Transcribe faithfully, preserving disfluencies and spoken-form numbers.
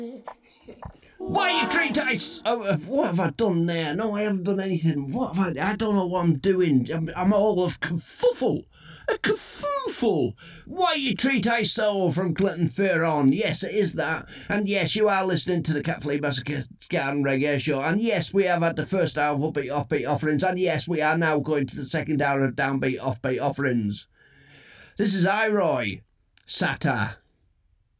Why you treat us? Oh, what have I done there? No, I haven't done anything. What have I? I don't know what I'm doing. I'm, I'm all of kerfuffle. A kerfuffle. Why you treat I so from Clinton Fair on? Yes, it is that. And yes, you are listening to the Cat Flea Massacre Garden Reggae Show. And yes, we have had the first hour of upbeat offbeat offerings. And yes, we are now going to the second hour of downbeat offbeat offerings. This is I, Roy. Sata.